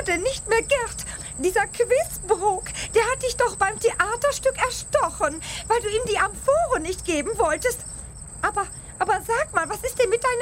denn nicht mehr Gerd? Dieser Quizbrok, der hat dich doch beim Theaterstück erstochen, weil du ihm die Amphore nicht geben wolltest. Aber sag mal, was ist denn mit deiner